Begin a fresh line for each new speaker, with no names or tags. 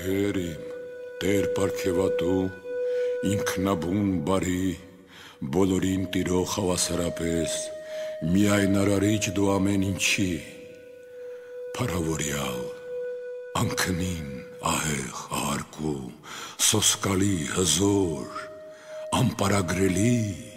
Հերիմ, Տեր պարգևատու, ինքնաբուն բարի, բոլորին տիրող հավասարապես, միայն արարիչ դու ամեն ինչի, փառավորյալ, անքնին, ահեղ, ահարկու, սոսկալի, հզոր, անպարագրելի,